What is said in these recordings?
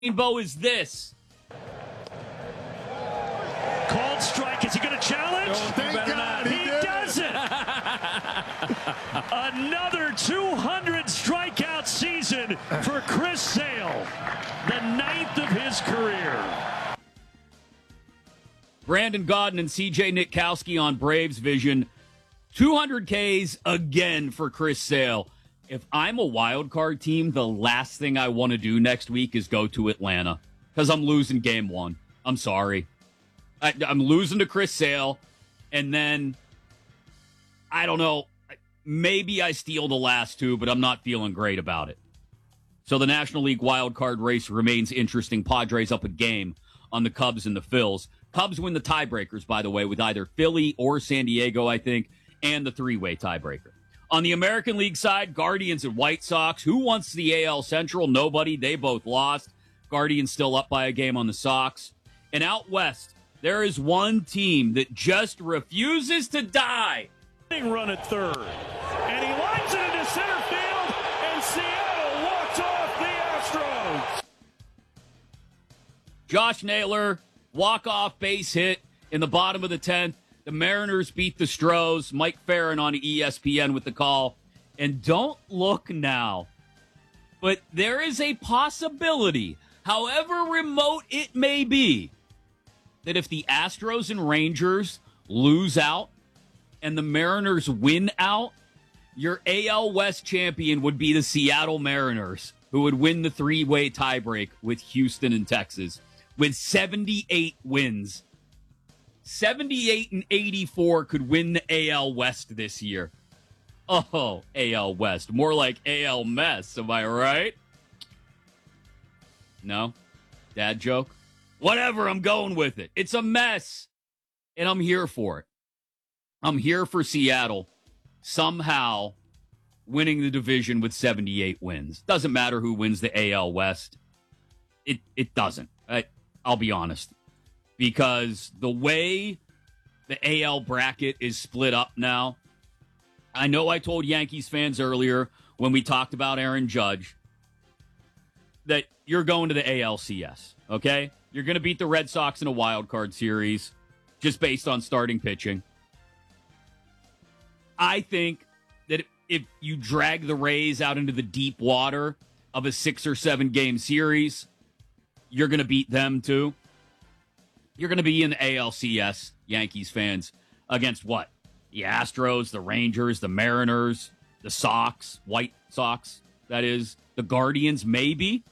Rainbow is this. Called strike. Is he going to challenge? Oh, thank God He doesn't. Another 200 strikeout season for Chris Sale, the 9th of his career. Brandon Gaudin and C.J. Nitkowski on Braves Vision. 200 Ks again for Chris Sale. If I'm a wild card team, the last thing I want to do next week is go to Atlanta because I'm losing game one. I'm sorry. I'm losing to Chris Sale, and then, I don't know, maybe I steal the last two, but I'm not feeling great about it. So the National League wild card race remains interesting. Padres up a game on the Cubs and the Phils. Cubs win the tiebreakers, by the way, with either Philly or San Diego, I think, and the three-way tiebreaker. On the American League side, Guardians and White Sox. Who wants the AL Central? Nobody. They both lost. Guardians still up by a game on the Sox. And out west, there is one team that just refuses to die. Run at third. And he lines it into center field, and Seattle walks off the Astros. Josh Naylor, walk-off base hit in the bottom of the 10th. The Mariners beat the Stros. Mike Farron on ESPN with the call. And don't look now, but there is a possibility, however remote it may be, that if the Astros and Rangers lose out and the Mariners win out, your AL West champion would be the Seattle Mariners, who would win the three-way tiebreak with Houston and Texas with 78 wins. 78 and 84 could win the AL West this year. Oh, AL West. More like AL mess, am I right? No? Dad joke? Whatever, I'm going with it. It's a mess, and I'm here for it. I'm here for Seattle somehow winning the division with 78 wins. Doesn't matter who wins the AL West. It doesn't. I'll be honest. Because the way the AL bracket is split up now, I know I told Yankees fans earlier when we talked about Aaron Judge that you're going to the ALCS, okay? You're going to beat the Red Sox in a wild card series just based on starting pitching. I think that if you drag the Rays out into the deep water of a 6 or 7 game series, you're going to beat them too. You're going to be in the ALCS, Yankees fans, against what? The Astros, the Rangers, the Mariners, the Sox, White Sox, that is, the Guardians, maybe.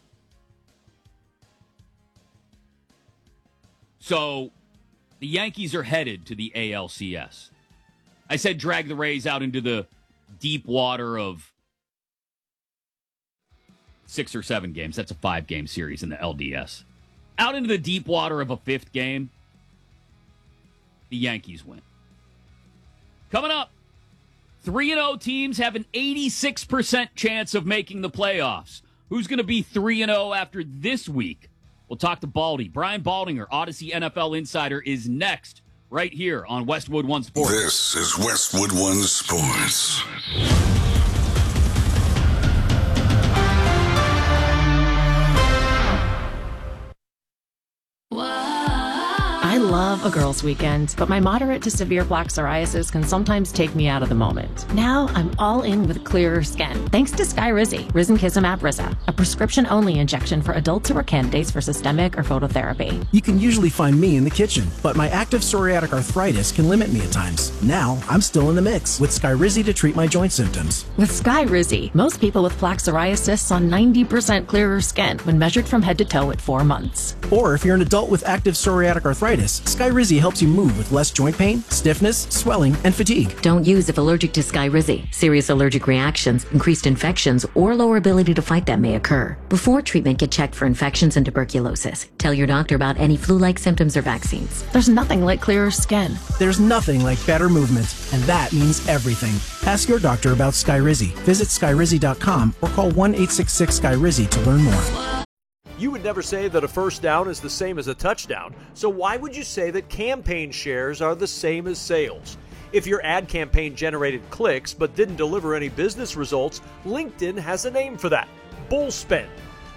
So the Yankees are headed to the ALCS. I said drag the Rays out into the deep water of 6 or 7 games. That's a 5-game series in the LDS. Out into the deep water of a 5th game, the Yankees win. Coming up, 3-0 teams have an 86% chance of making the playoffs. Who's going to be 3-0 after this week? We'll talk to Baldy. Brian Baldinger, Odyssey NFL Insider, is next right here on Westwood One Sports. This is Westwood One Sports. I love a girls' weekend, but my moderate to severe plaque psoriasis can sometimes take me out of the moment. Now I'm all in with clearer skin, thanks to Skyrizi, Risankizumab Riza, a prescription-only injection for adults who are candidates for systemic or phototherapy. You can usually find me in the kitchen, but my active psoriatic arthritis can limit me at times. Now I'm still in the mix with Skyrizi to treat my joint symptoms. With Skyrizi, most people with plaque psoriasis saw 90% clearer skin when measured from head to toe at 4 months. Or if you're an adult with active psoriatic arthritis, Skyrizi helps you move with less joint pain, stiffness, swelling, and fatigue. Don't use if allergic to Skyrizi. Serious allergic reactions, increased infections, or lower ability to fight them may occur. Before treatment, get checked for infections and tuberculosis. Tell your doctor about any flu-like symptoms or vaccines. There's nothing like clearer skin. There's nothing like better movement, and that means everything. Ask your doctor about Skyrizi. Visit Skyrizi.com or call 1-866-SKYRIZI to learn more. You would never say that a first down is the same as a touchdown, so why would you say that campaign shares are the same as sales? If your ad campaign generated clicks but didn't deliver any business results, LinkedIn has a name for that: bull spend.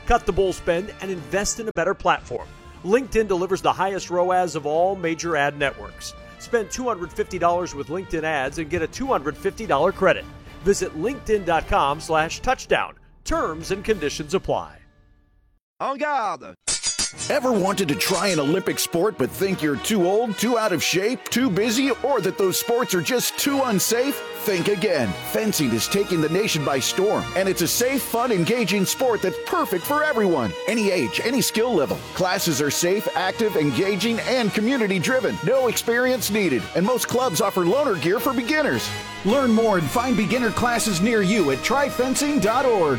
Cut the bull spend and invest in a better platform. LinkedIn delivers the highest ROAS of all major ad networks. Spend $250 with LinkedIn ads and get a $250 credit. Visit linkedin.com/touchdown. Terms and conditions apply. En garde! Ever wanted to try an Olympic sport but think you're too old, too out of shape, too busy, or that those sports are just too unsafe? Think again. Fencing is taking the nation by storm, and it's a safe, fun, engaging sport that's perfect for everyone. Any age, any skill level. Classes are safe, active, engaging, and community-driven. No experience needed, and most clubs offer loaner gear for beginners. Learn more and find beginner classes near you at tryfencing.org.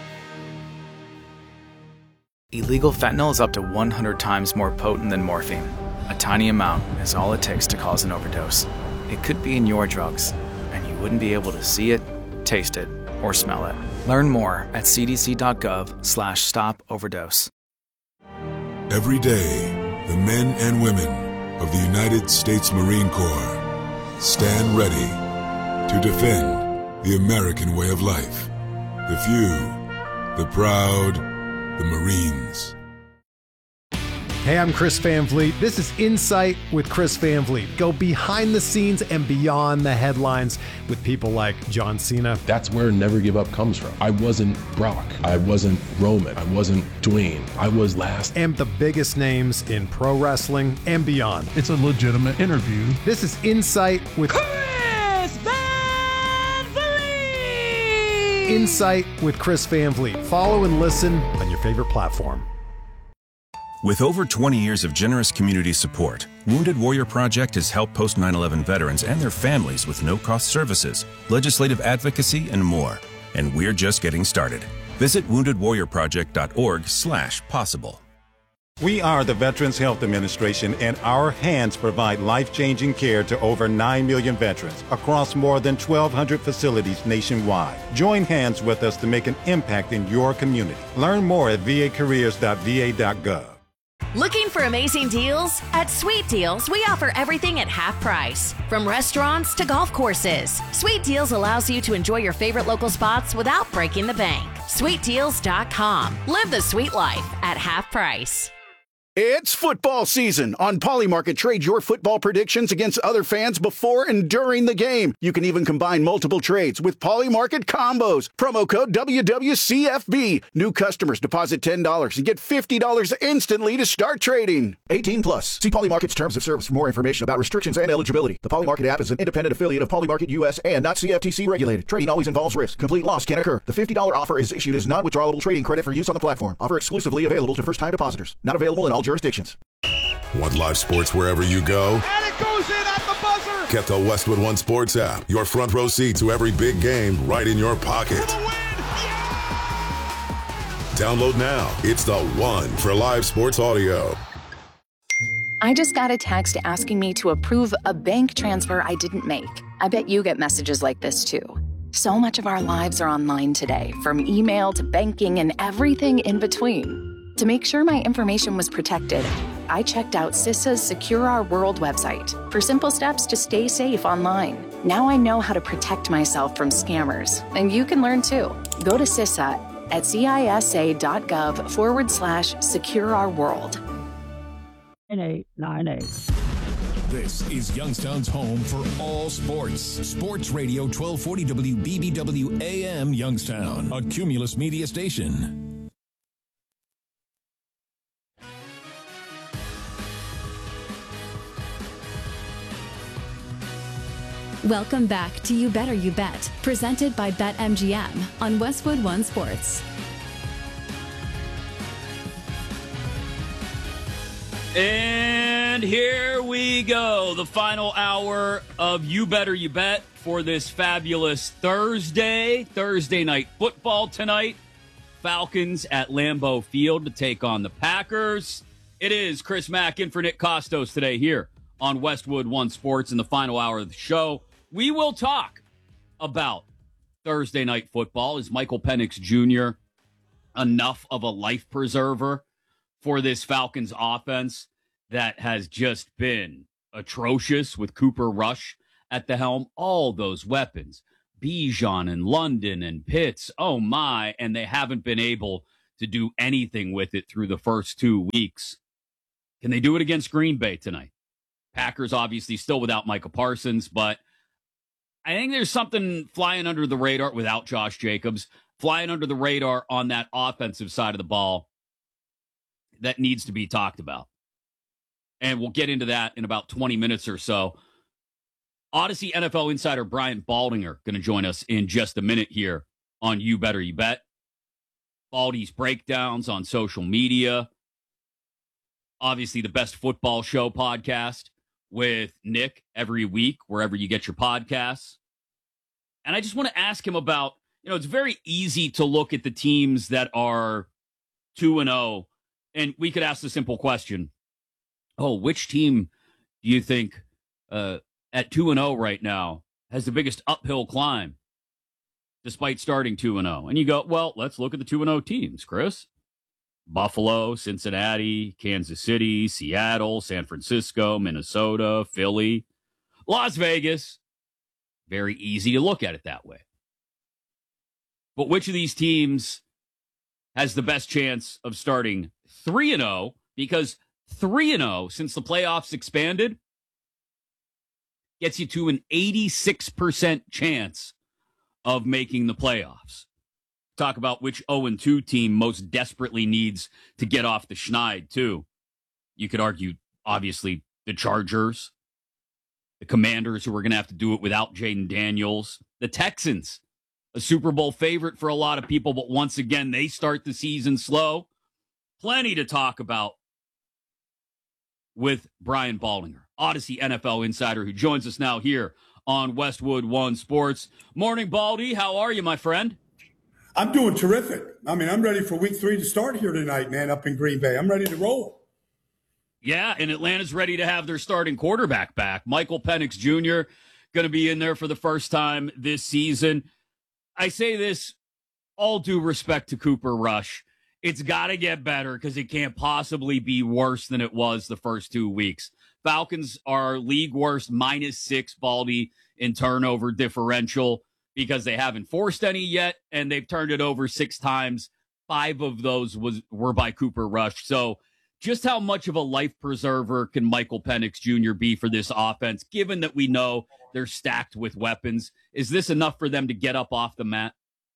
Illegal fentanyl is up to 100 times more potent than morphine. A tiny amount is all it takes to cause an overdose. It could be in your drugs, and you wouldn't be able to see it, taste it, or smell it. Learn more at cdc.gov/stop-overdose. Every day, the men and women of the United States Marine Corps stand ready to defend the American way of life. The few, the proud, the Marines. Hey, I'm Chris Van Vliet. This is Insight with Chris Van Vliet. Go behind the scenes and beyond the headlines with people like John Cena. That's where Never Give Up comes from. I wasn't Brock. I wasn't Roman. I wasn't Dwayne. I was last. And the biggest names in pro wrestling and beyond. It's a legitimate interview. This is Insight with Chris Van Vliet. Insight with Chris Van Vliet. Follow and listen on your favorite platform. With over 20 years of generous community support, Wounded Warrior Project has helped post 9/11 veterans and their families with no-cost services, legislative advocacy, and more. And we're just getting started. Visit woundedwarriorproject.org/possible. We are the Veterans Health Administration, and our hands provide life-changing care to over 9 million veterans across more than 1,200 facilities nationwide. Join hands with us to make an impact in your community. Learn more at vacareers.va.gov. Looking for amazing deals? At Sweet Deals, we offer everything at half price, from restaurants to golf courses. Sweet Deals allows you to enjoy your favorite local spots without breaking the bank. SweetDeals.com. Live the sweet life at half price. It's football season. On Polymarket, trade your football predictions against other fans before and during the game. You can even combine multiple trades with Polymarket combos. Promo code WWCFB. New customers deposit $10 and get $50 instantly to start trading. 18 plus. See Polymarket's terms of service for more information about restrictions and eligibility. The Polymarket app is an independent affiliate of Polymarket US and not CFTC regulated. Trading always involves risk. Complete loss can occur. The $50 offer is issued as non-withdrawable trading credit for use on the platform. Offer exclusively available to first-time depositors. Not available in all jurisdictions. Want live sports wherever you go? And it goes in at the buzzer! Get the Westwood One Sports app. Your front row seat to every big game right in your pocket. Download now. It's the one for live sports audio. I just got a text asking me to approve a bank transfer I didn't make. I bet you get messages like this too. So much of our lives are online today, from email to banking and everything in between. To make sure my information was protected, I checked out CISA's Secure Our World website for simple steps to stay safe online. Now I know how to protect myself from scammers, and you can learn too. Go to CISA at CISA.gov/Secure Our World. 9898. This is Youngstown's home for all sports. Sports Radio 1240 WBBW AM Youngstown, a Cumulus Media station. Welcome back to You Better You Bet, presented by BetMGM on Westwood One Sports. And here we go, the final hour of You Better You Bet for this fabulous Thursday night football tonight. Falcons at Lambeau Field to take on the Packers. It is Chris Mack in for Nick Costos today here on Westwood One Sports in the final hour of the show. We will talk about Thursday night football. Is Michael Penix Jr. enough of a life preserver for this Falcons offense that has just been atrocious with Cooper Rush at the helm? All those weapons, Bijan and London and Pitts, oh my, and they haven't been able to do anything with it through the first 2 weeks. Can they do it against Green Bay tonight? Packers obviously still without Micah Parsons, but I think there's something flying under the radar without Josh Jacobs, flying under the radar on that offensive side of the ball that needs to be talked about. And we'll get into that in about 20 minutes or so. Odyssey NFL insider Brian Baldinger going to join us in just a minute here on You Better You Bet. Baldy's breakdowns on social media. Obviously, the Best Football Show podcast with Nick every week, wherever you get your podcasts. And I just want to ask him about, it's very easy to look at the teams that are 2-0, and we could ask the simple question, which team do you think at 2-0 right now has the biggest uphill climb despite starting 2-0? And you go, well, let's look at the 2-0 teams, Chris. Buffalo, Cincinnati, Kansas City, Seattle, San Francisco, Minnesota, Philly, Las Vegas. Very easy to look at it that way. But which of these teams has the best chance of starting 3-0? Because 3-0, since the playoffs expanded, gets you to an 86% chance of making the playoffs. Talk about which 0-2 team most desperately needs to get off the schneid, too. You could argue, obviously, the Chargers, the Commanders, who are going to have to do it without Jaden Daniels, the Texans, a Super Bowl favorite for a lot of people, but once again, they start the season slow. Plenty to talk about with Brian Baldinger, Odyssey NFL insider, who joins us now here on Westwood One Sports. Morning, Baldy. How are you, my friend? I'm doing terrific. I mean, I'm ready for week 3 to start here tonight, man, up in Green Bay. I'm ready to roll. Yeah, and Atlanta's ready to have their starting quarterback back. Michael Penix Jr. going to be in there for the first time this season. I say this all due respect to Cooper Rush. It's got to get better because it can't possibly be worse than it was the first 2 weeks. Falcons are league worst -6, Baldy, in turnover differential, because they haven't forced any yet, and they've turned it over 6 times. 5 of those were by Cooper Rush. So just how much of a life preserver can Michael Penix Jr. be for this offense, given that we know they're stacked with weapons? Is this enough for them to get up off the mat?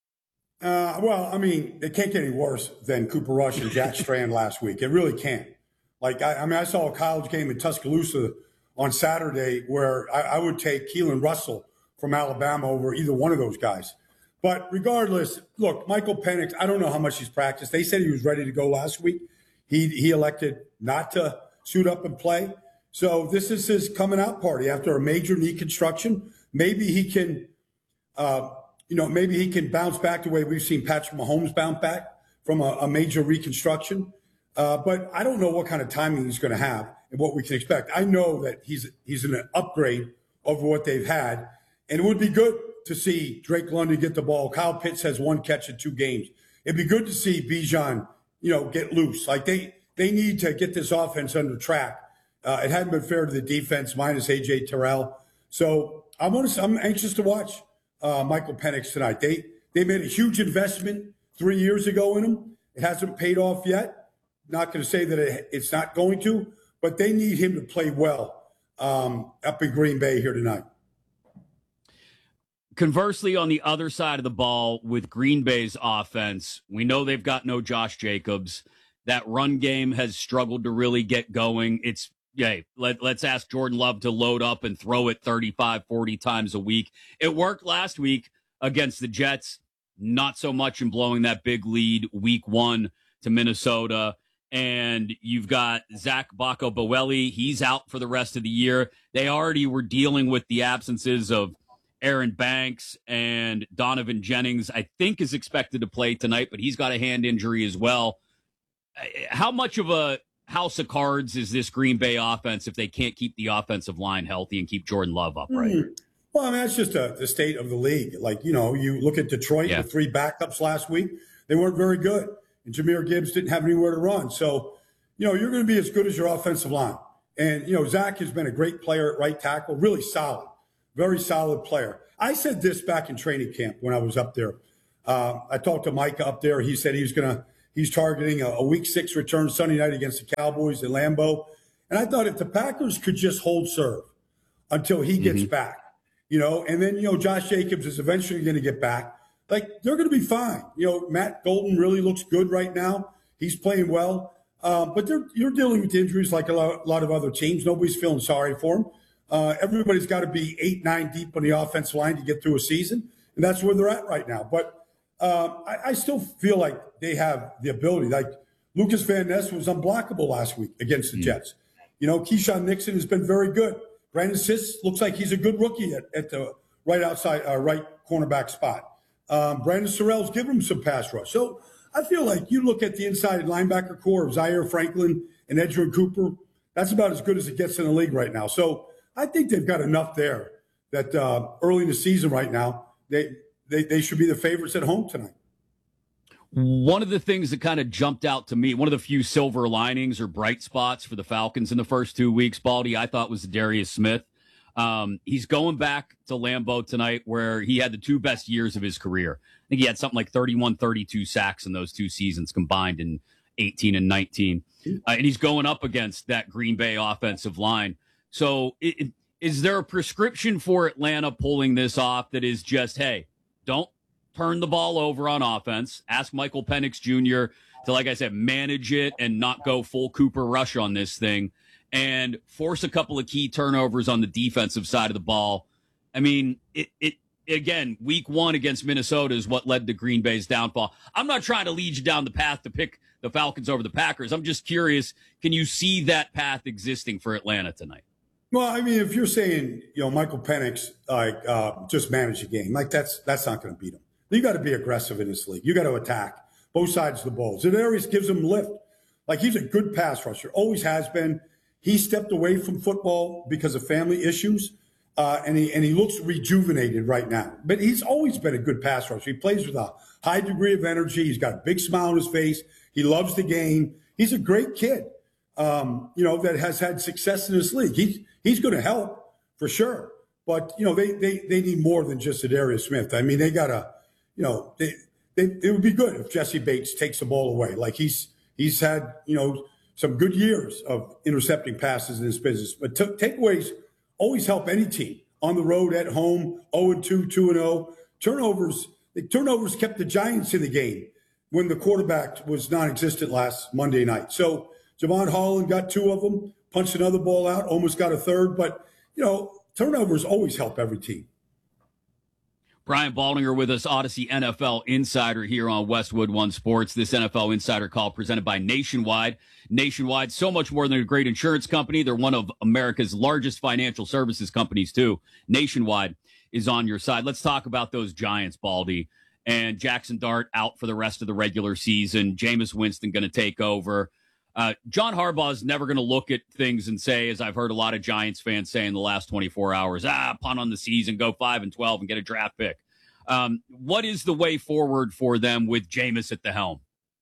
Well, I mean, it can't get any worse than Cooper Rush and Jack Strand last week. It really can't. Like, I saw a college game in Tuscaloosa on Saturday where I would take Keelan Russell from Alabama over either one of those guys. But regardless, look, Michael Penix, I don't know how much he's practiced. They said he was ready to go last week. He elected not to suit up and play. So this is his coming out party after a major knee construction. Maybe he can, maybe he can bounce back the way we've seen Patrick Mahomes bounce back from a major reconstruction. But I don't know what kind of timing he's going to have and what we can expect. I know that he's an upgrade over what they've had. And it would be good to see Drake London get the ball. Kyle Pitts has 1 catch in 2 games. It'd be good to see Bijan, get loose. Like they need to get this offense under track. It hadn't been fair to the defense minus A.J. Terrell. So I'm anxious to watch Michael Penix tonight. They made a huge investment 3 years ago in him. It hasn't paid off yet. Not going to say that it's not going to, but they need him to play well up in Green Bay here tonight. Conversely, on the other side of the ball with Green Bay's offense, we know they've got no Josh Jacobs. That run game has struggled to really get going. Let's ask Jordan Love to load up and throw it 35, 40 times a week. It worked last week against the Jets, not so much in blowing that big lead week 1 to Minnesota. And you've got Zach Bacco-Boeli. He's out for the rest of the year. They already were dealing with the absences of Aaron Banks and Donovan Jennings, I think, is expected to play tonight, but he's got a hand injury as well. How much of a house of cards is this Green Bay offense if they can't keep the offensive line healthy and keep Jordan Love upright? Well, I mean, that's just the state of the league. Like, you look at Detroit with 3 backups last week. They weren't very good. And Jahmyr Gibbs didn't have anywhere to run. So, you're going to be as good as your offensive line. And, Zach has been a great player at right tackle, really solid. Very solid player. I said this back in training camp when I was up there. I talked to Mike up there. He said he was going to He's targeting a Week 6 return Sunday night against the Cowboys at Lambeau. And I thought if the Packers could just hold serve until he gets back, and then, Josh Jacobs is eventually going to get back, like, they're going to be fine. Matt Golden really looks good right now. He's playing well. But you're dealing with injuries like a lot of other teams. Nobody's feeling sorry for him. Everybody's got to be 8-9 deep on the offensive line to get through a season, and that's where they're at right now. But I still feel like they have the ability. Like, Lucas Van Ness was unblockable last week against the Jets. Keyshawn Nixon has been very good. Brandon Siss looks like he's a good rookie at the right outside, right cornerback spot. Brandon Sorrell's given him some pass rush. So I feel like you look at the inside linebacker core of Zaire Franklin and Edgerrin Cooper, that's about as good as it gets in the league right now. So I think they've got enough there that early in the season right now, they should be the favorites at home tonight. One of the things that kind of jumped out to me, one of the few silver linings or bright spots for the Falcons in the first 2 weeks, Baldy, I thought was Darius Smith. He's going back to Lambeau tonight where he had the 2 best years of his career. I think he had something like 31, 32 sacks in those 2 seasons combined in 18 and 19. And he's going up against that Green Bay offensive line. So is there a prescription for Atlanta pulling this off that is just, hey, don't turn the ball over on offense. Ask Michael Penix Jr. to, like I said, manage it and not go full Cooper Rush on this thing and force a couple of key turnovers on the defensive side of the ball. I mean, again, week 1 against Minnesota is what led to Green Bay's downfall. I'm not trying to lead you down the path to pick the Falcons over the Packers. I'm just curious, can you see that path existing for Atlanta tonight? Well, I mean, if you're saying, Michael Penix, just manage the game, like that's not going to beat him. You got to be aggressive in this league. You got to attack both sides of the ball. Za'Darius gives him lift. Like, he's a good pass rusher, always has been. He stepped away from football because of family issues, and he looks rejuvenated right now. But he's always been a good pass rusher. He plays with a high degree of energy. He's got a big smile on his face. He loves the game. He's a great kid, that has had success in this league. He's going to help for sure. But, they need more than just Darius Smith. I mean, they got to, it would be good if Jesse Bates takes the ball away. Like, he's had, some good years of intercepting passes in his business. But takeaways always help any team on the road, at home, 0-2, 2-0. Turnovers kept the Giants in the game when the quarterback was non-existent last Monday night. So Javon Holland got 2 of them, punched another ball out, almost got a third. But, turnovers always help every team. Brian Baldinger with us, Odyssey NFL Insider here on Westwood One Sports. This NFL Insider call presented by Nationwide. Nationwide, so much more than a great insurance company. They're one of America's largest financial services companies, too. Nationwide is on your side. Let's talk about those Giants, Baldy. And Jackson Dart out for the rest of the regular season. Jameis Winston going to take over. John Harbaugh is never going to look at things and say, as I've heard a lot of Giants fans say in the last 24 hours, punt on the season, go 5-12 and get a draft pick. What is the way forward for them with Jameis at the helm?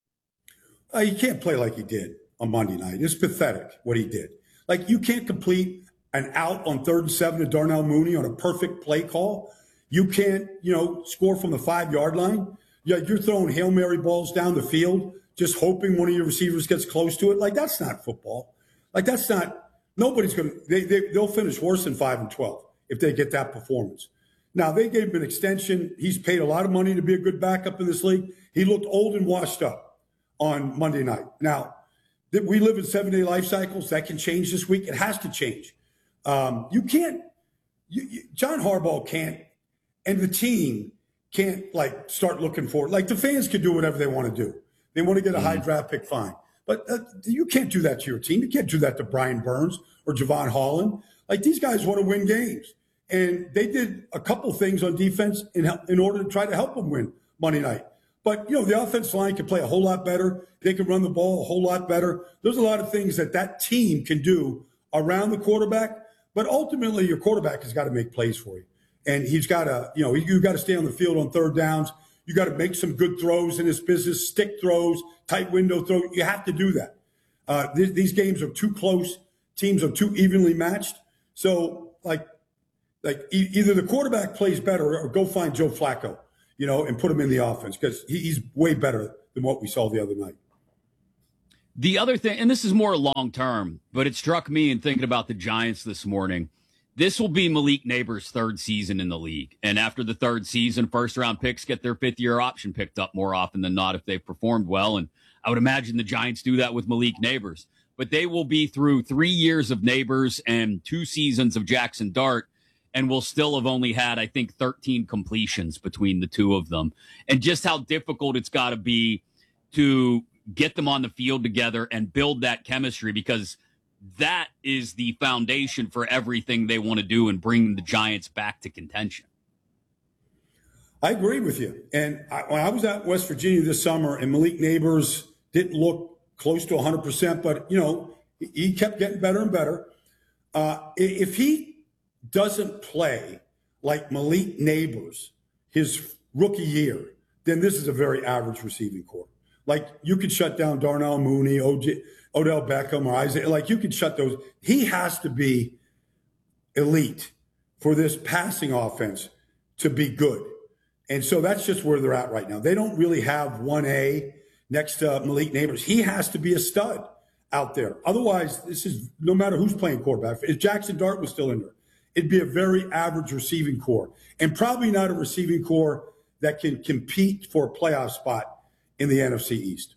He can't play like he did on Monday night. It's pathetic what he did. Like, you can't complete an out on 3rd and 7 to Darnell Mooney on a perfect play call. You can't, score from the 5-yard line. You're throwing Hail Mary balls down the field, just hoping one of your receivers gets close to it. Like, that's not football. Like, that's not – nobody's going to – they'll finish worse than 5-12 if they get that performance. Now, they gave him an extension. He's paid a lot of money to be a good backup in this league. He looked old and washed up on Monday night. Now, we live in 7-day life cycles. That can change this week. It has to change. You can't – John Harbaugh can't – and the team can't, start looking for it. Like, the fans can do whatever they want to do. They want to get a high draft pick, fine. But you can't do that to your team. You can't do that to Brian Burns or Javon Holland. Like, these guys want to win games. And they did a couple things on defense in order to try to help them win Monday night. But, the offensive line can play a whole lot better. They can run the ball a whole lot better. There's a lot of things that team can do around the quarterback. But ultimately, your quarterback has got to make plays for you. And he's got to, you've got to stay on the field on 3rd downs. You got to make some good throws in this business, stick throws, tight window throws. You have to do that. These games are too close. Teams are too evenly matched. So, either the quarterback plays better or go find Joe Flacco, and put him in the offense because he's way better than what we saw the other night. The other thing, and this is more long term, but it struck me in thinking about the Giants this morning. This will be Malik Neighbors' third season in the league. And after the third season, first-round picks get their fifth-year option picked up more often than not if they've performed well. And I would imagine the Giants do that with Malik Neighbors. But they will be through 3 years of Neighbors and 2 seasons of Jackson Dart, and will still have only had, I think, 13 completions between the two of them. And just how difficult it's got to be to get them on the field together and build that chemistry, because that is the foundation for everything they want to do and bring the Giants back to contention. I agree with you. And when I was at West Virginia this summer, and Malik Neighbors didn't look close to 100%, but, he kept getting better and better. If he doesn't play like Malik Neighbors his rookie year, then this is a very average receiving corps. Like, you could shut down Darnell Mooney, Odell Beckham, or Isaiah. Like, you could shut those. He has to be elite for this passing offense to be good. And so that's just where they're at right now. They don't really have 1A next to Malik Neighbors. He has to be a stud out there. Otherwise, this is no matter who's playing quarterback. If Jackson Dart was still in there, it'd be a very average receiving corps, and probably not a receiving corps that can compete for a playoff spot in the NFC East.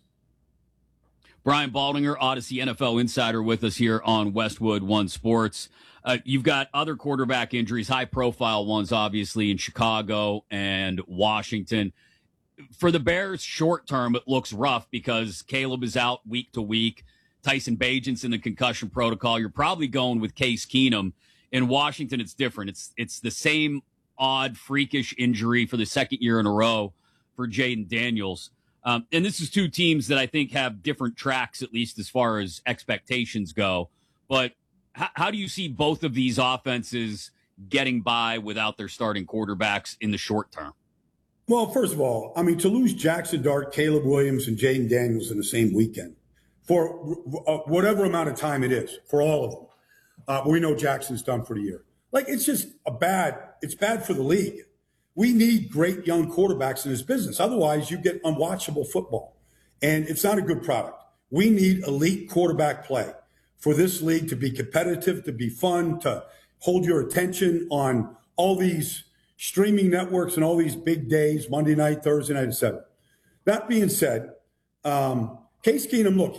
Brian Baldinger, Odyssey NFL Insider, with us here on Westwood One Sports. You've got other quarterback injuries, high-profile ones, obviously, in Chicago and Washington. For the Bears, short-term, it looks rough because Caleb is out week to week. Tyson Bagent's in the concussion protocol. You're probably going with Case Keenum. In Washington, it's different. It's the same odd, freakish injury for the second year in a row for Jaden Daniels. And this is two teams that I think have different tracks, at least as far as expectations go. But how do you see both of these offenses getting by without their starting quarterbacks in the short term? Well, first of all, to lose Jackson Dart, Caleb Williams, and Jaden Daniels in the same weekend for whatever amount of time it is, for all of them, we know Jackson's done for the year. It's just it's bad for the league. We need great young quarterbacks in this business. Otherwise, you get unwatchable football, and it's not a good product. We need elite quarterback play for this league to be competitive, to be fun, to hold your attention on all these streaming networks and all these big days, Monday night, Thursday night, etc. That being said, Case Keenum, look,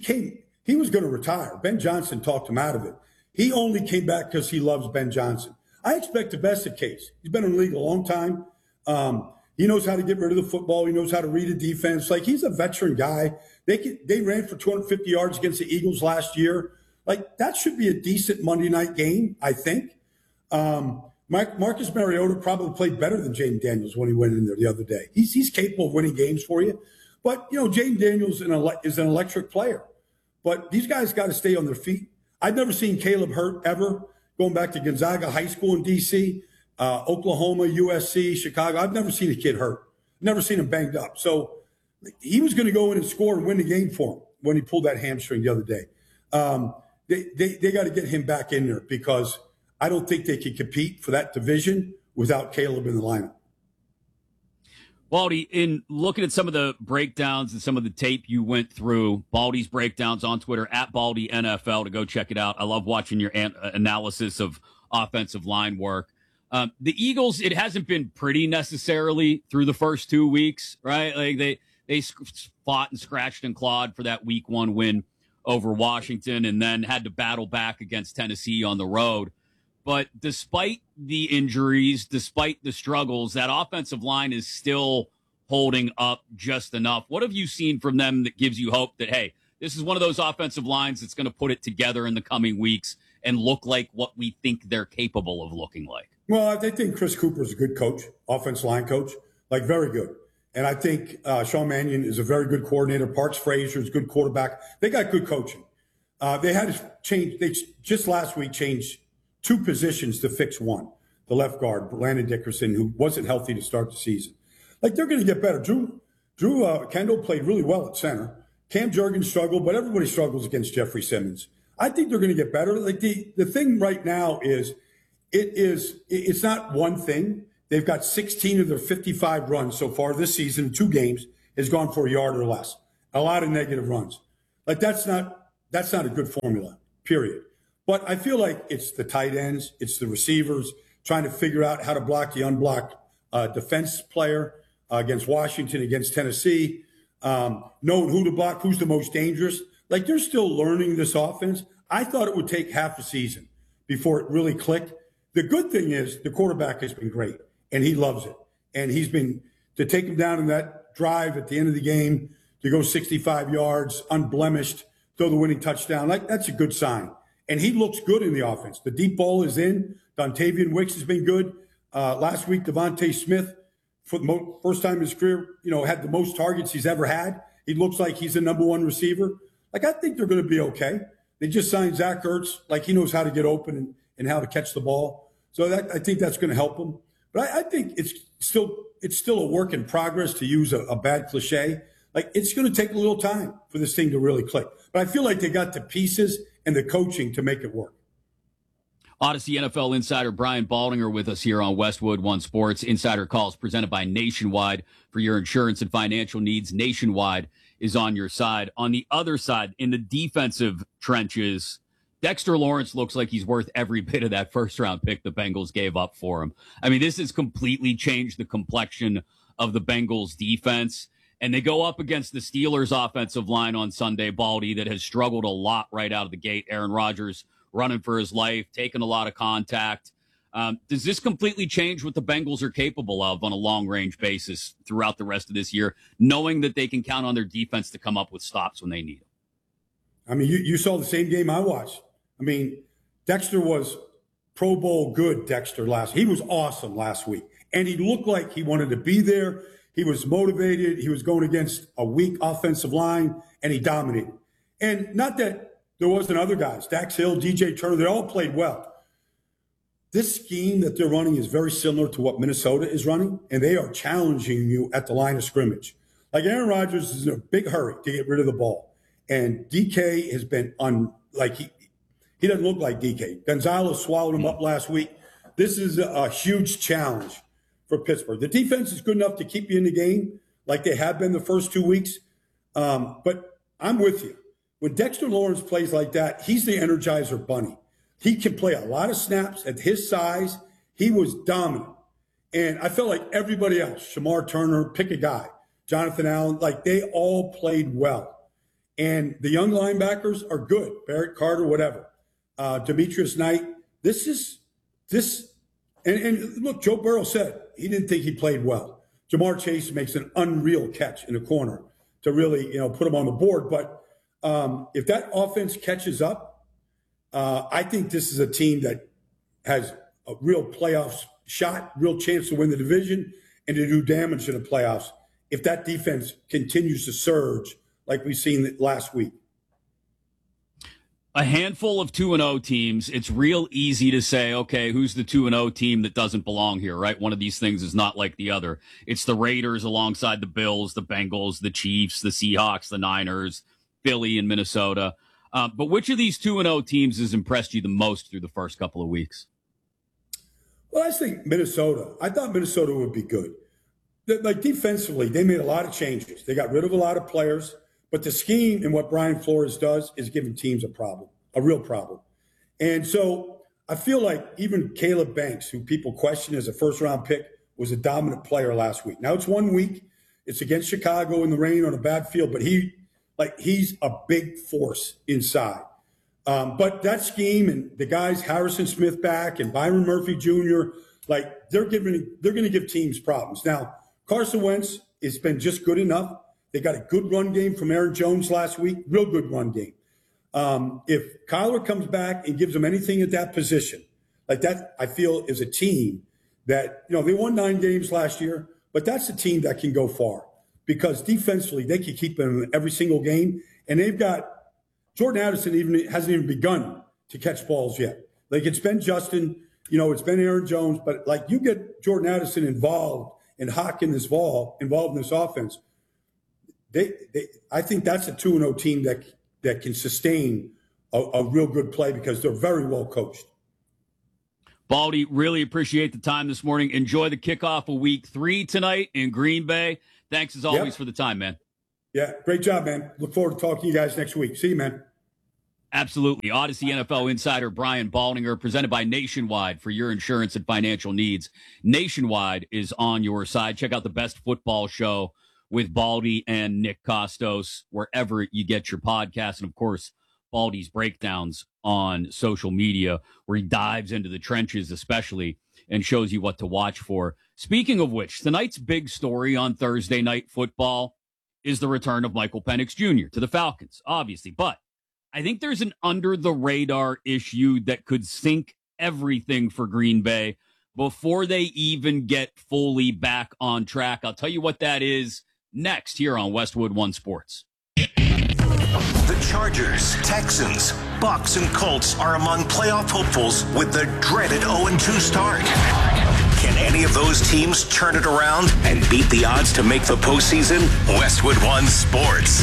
he was going to retire. Ben Johnson talked him out of it. He only came back because he loves Ben Johnson. I expect the best of Case. He's been in the league a long time. He knows how to get rid of the football. He knows how to read a defense. He's a veteran guy. They ran for 250 yards against the Eagles last year. That should be a decent Monday night game, I think. Marcus Mariota probably played better than Jaden Daniels when he went in there the other day. He's capable of winning games for you. But, Jaden Daniels is an electric player. But these guys got to stay on their feet. I've never seen Caleb hurt ever, going back to Gonzaga High School in D.C., Oklahoma, USC, Chicago. I've never seen a kid hurt. Never seen him banged up. So he was going to go in and score and win the game for him when he pulled that hamstring the other day. They got to get him back in there because I don't think they can compete for that division without Caleb in the lineup. Baldy, in looking at some of the breakdowns and some of the tape you went through, Baldy's breakdowns on Twitter, at Baldy NFL, to go check it out. I love watching your analysis of offensive line work. The Eagles, it hasn't been pretty necessarily through the first 2 weeks, right? They fought and scratched and clawed for that week 1 win over Washington and then had to battle back against Tennessee on the road. But despite the injuries, despite the struggles, that offensive line is still holding up just enough. What have you seen from them that gives you hope that, hey, this is one of those offensive lines that's going to put it together in the coming weeks and look like what we think they're capable of looking like? Well, I think Chris Cooper is a good coach, offensive line coach, very good. And I think Sean Mannion is a very good coordinator. Parks Frazier is a good quarterback. They got good coaching. They had to change. They just last week changed 2 positions to fix one. The left guard, Landon Dickerson, who wasn't healthy to start the season. They're going to get better. Drew Kendall played really well at center. Cam Jurgens struggled, but everybody struggles against Jeffrey Simmons. I think they're going to get better. The thing right now is it's not one thing. They've got 16 of their 55 runs so far this season in 2 games has gone for a yard or less. A lot of negative runs. Like that's not a good formula, period. But I feel like it's the tight ends, it's the receivers trying to figure out how to block the unblocked defense player against Washington, against Tennessee, knowing who to block, who's the most dangerous. Like they're still learning this offense. I thought it would take half a season before it really clicked. The good thing is the quarterback has been great, and he loves it. And he's been, to take him down in that drive at the end of the game, to go 65 yards, unblemished, throw the winning touchdown, like that's a good sign. And he looks good in the offense. The deep ball is in. Dontavian Wicks has been good. Last week, Devontae Smith, for the first time in his career, had the most targets he's ever had. He looks like he's the number one receiver. Like, I think they're going to be okay. They just signed Zach Ertz. Like, he knows how to get open and how to catch the ball. So I think that's going to help him. But I think it's still a work in progress, to use a bad cliche. Like, it's going to take a little time for this thing to really click. But I feel like they got the pieces and the coaching to make it work. Odyssey NFL insider Brian Baldinger with us here on Westwood One Sports. Insider Calls presented by Nationwide. For your insurance and financial needs, Nationwide is on your side. On the other side, in the defensive trenches, Dexter Lawrence looks like he's worth every bit of that first-round pick the Bengals gave up for him. I mean, this has completely changed the complexion of the Bengals' defense. And they go up against the Steelers' offensive line on Sunday, Baldy, that has struggled a lot right out of the gate. Aaron Rodgers running for his life, taking a lot of contact. Does this completely change what the Bengals are capable of on a long-range basis throughout the rest of this year, knowing that they can count on their defense to come up with stops when they need them? I mean, you saw the same game I watched. I mean, Dexter was Pro Bowl good, Dexter, he was awesome last week. And he looked like he wanted to be there. He was motivated. He was going against a weak offensive line, and he dominated. And not that there wasn't other guys. Dax Hill, DJ Turner, they all played well. This scheme that they're running is very similar to what Minnesota is running, and they are challenging you at the line of scrimmage. Like, Aaron Rodgers is in a big hurry to get rid of the ball. And DK has been he doesn't look like DK. Gonzalez swallowed him up last week. This is a huge challenge for Pittsburgh. The defense is good enough to keep you in the game like they have been the first 2 weeks. But I'm with you. When Dexter Lawrence plays like that, he's the Energizer Bunny. He can play a lot of snaps at his size. He was dominant. And I felt like everybody else, Shamar Turner, pick a guy, Jonathan Allen, like they all played well. And the young linebackers are good, Barrett Carter, whatever. Demetrius Knight. And look, Joe Burrow said he didn't think he played well. Jamar Chase makes an unreal catch in the corner to really, put him on the board. But if that offense catches up, I think this is a team that has a real playoff shot, real chance to win the division and to do damage in the playoffs if that defense continues to surge like we've seen last week. A handful of 2-0 teams, it's real easy to say, okay, who's the 2-0 team that doesn't belong here, right? One of these things is not like the other. It's the Raiders alongside the Bills, the Bengals, the Chiefs, the Seahawks, the Niners, Philly, and Minnesota. But which of these 2-0 teams has impressed you the most through the first couple of weeks? Well, I think Minnesota. I thought Minnesota would be good. Like, defensively, they made a lot of changes. They got rid of a lot of players. But the scheme and what Brian Flores does is giving teams a problem, a real problem. And so I feel like even Caleb Banks, who people question as a first-round pick, was a dominant player last week. Now it's 1 week. It's against Chicago in the rain on a bad field, but he's a big force inside. But that scheme and the guys, Harrison Smith back and Byron Murphy Jr., they're going to give teams problems. Now, Carson Wentz has been just good enough. They got a good run game from Aaron Jones last week, real good run game. If Kyler comes back and gives them anything at that position, like that, I feel is a team that, they won 9 games last year, but that's a team that can go far because defensively they can keep them in every single game. And they've got Jordan Addison hasn't even begun to catch balls yet. Like, it's been Justin, it's been Aaron Jones, but you get Jordan Addison involved and Hawk in this ball, involved in this offense. I think that's a 2-0 team that can sustain a real good play because they're very well coached. Baldy, really appreciate the time this morning. Enjoy the kickoff of Week 3 tonight in Green Bay. Thanks as always for the time, man. Yeah, great job, man. Look forward to talking to you guys next week. See you, man. Absolutely. Odyssey NFL insider Brian Baldinger, presented by Nationwide for your insurance and financial needs. Nationwide is on your side. Check out the best football show with Baldy and Nick Costos wherever you get your podcasts. And, of course, Baldy's breakdowns on social media, where he dives into the trenches especially and shows you what to watch for. Speaking of which, tonight's big story on Thursday Night Football is the return of Michael Penix Jr. to the Falcons, obviously. But I think there's an under-the-radar issue that could sink everything for Green Bay before they even get fully back on track. I'll tell you what that is next here on Westwood One Sports. The Chargers, Texans, Bucks, and Colts are among playoff hopefuls with the dreaded 0-2 start. Can any of those teams turn it around and beat the odds to make the postseason? Westwood One Sports.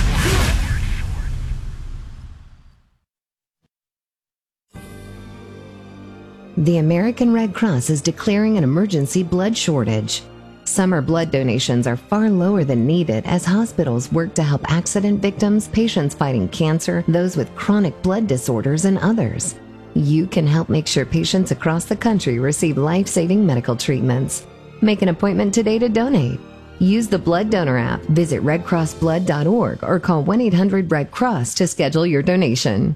The American Red Cross is declaring an emergency blood shortage. Summer blood donations are far lower than needed as hospitals work to help accident victims, patients fighting cancer, those with chronic blood disorders, and others. You can help make sure patients across the country receive life-saving medical treatments. Make an appointment today to donate. Use the Blood Donor app, visit redcrossblood.org, or call 1-800-RED-CROSS to schedule your donation.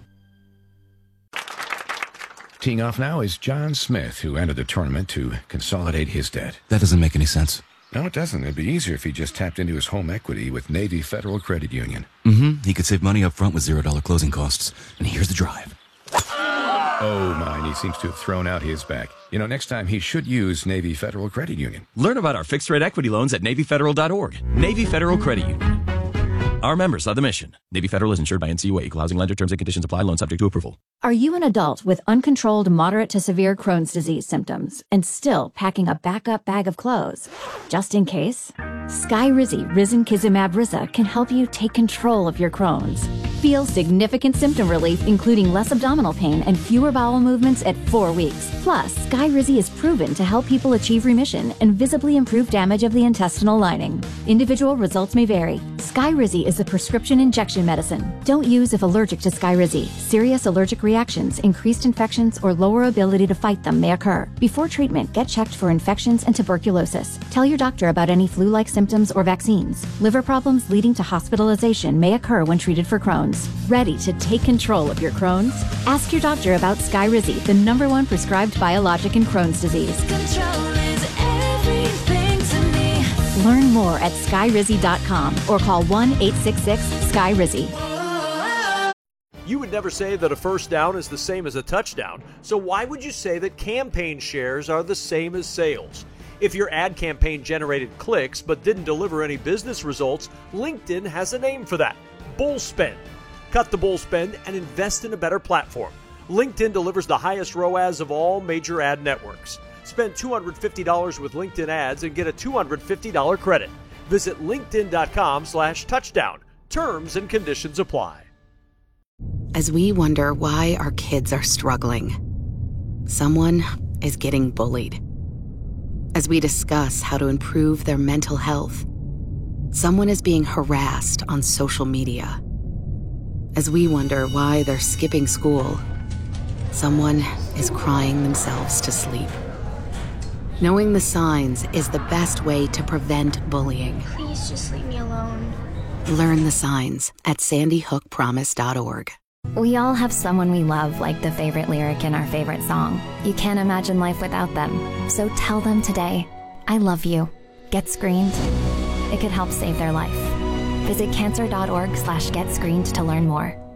Teeing off now is John Smith, who entered the tournament to consolidate his debt. That doesn't make any sense. No, it doesn't. It'd be easier if he just tapped into his home equity with Navy Federal Credit Union. He could save money up front with $0 closing costs. And here's the drive. Oh, my, he seems to have thrown out his back. You know, next time he should use Navy Federal Credit Union. Learn about our fixed-rate equity loans at NavyFederal.org. Navy Federal Credit Union. Our members are the mission. Navy Federal is insured by NCUA. Equal housing lender. Terms and conditions apply. Loan subject to approval. Are you an adult with uncontrolled moderate to severe Crohn's disease symptoms and still packing a backup bag of clothes? Just in case? Skyrizi Risankizumab Risa can help you take control of your Crohn's. Feel significant symptom relief, including less abdominal pain and fewer bowel movements at 4 weeks. Plus, Skyrizi is proven to help people achieve remission and visibly improve damage of the intestinal lining. Individual results may vary. Skyrizi is a prescription injection medicine. Don't use if allergic to Skyrizi. Serious allergic reactions, increased infections, or lower ability to fight them may occur. Before treatment, get checked for infections and tuberculosis. Tell your doctor about any flu-like symptoms or vaccines. Liver problems leading to hospitalization may occur when treated for Crohn's. Ready to take control of your Crohn's? Ask your doctor about Skyrizi, the #1 prescribed biologic in Crohn's disease. Control is everything to me. Learn more at Skyrizi.com or call 1-866-SKYRIZI. You would never say that a first down is the same as a touchdown, so why would you say that campaign shares are the same as sales? If your ad campaign generated clicks but didn't deliver any business results, LinkedIn has a name for that: bull spend. Cut the bull spend and invest in a better platform. LinkedIn delivers the highest ROAS of all major ad networks. Spend $250 with LinkedIn ads and get a $250 credit. Visit linkedin.com/touchdown. Terms and conditions apply. As we wonder why our kids are struggling, someone is getting bullied. As we discuss how to improve their mental health, someone is being harassed on social media. As we wonder why they're skipping school, someone is crying themselves to sleep. Knowing the signs is the best way to prevent bullying. Please just leave me alone. Learn the signs at sandyhookpromise.org. We all have someone we love, like the favorite lyric in our favorite song. You can't imagine life without them. So tell them today, I love you. Get screened. It could help save their life. Visit cancer.org/getscreened to learn more.